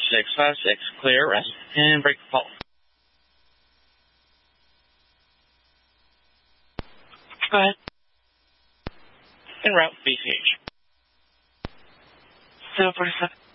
656, clear arrest, and break for fall. Go ahead. En route, BCH. 747.